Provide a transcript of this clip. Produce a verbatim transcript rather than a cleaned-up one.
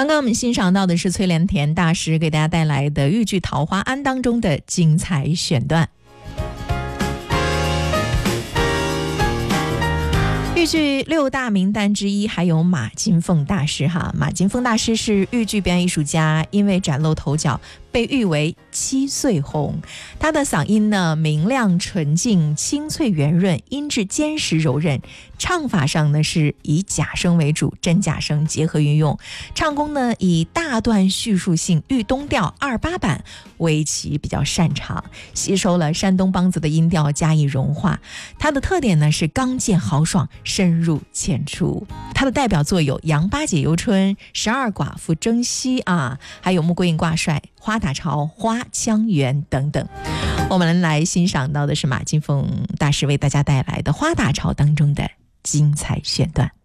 刚刚我们欣赏到的是崔连田大师给大家带来的豫剧《桃花庵》当中的精彩选段。豫剧六大名旦之一还有马金凤大师哈，马金凤大师是豫剧表演艺术家，因为崭露头角被誉为七岁红。他的嗓音呢明亮纯净，清脆圆润，音质坚实柔韧，唱法上呢是以假声为主，真假声结合运用，唱功呢以大段叙述性豫东调二八版为其比较擅长，吸收了山东梆子的音调加以融化。他的特点呢是刚健豪爽，深入浅出。他的代表作有《杨八姐游春》、《十二寡妇征西》啊，还有《穆桂英挂帅》、《花打潮》、《花腔圆》等等。我们来欣赏到的是马金凤大师为大家带来的《花打潮》当中的精彩选段。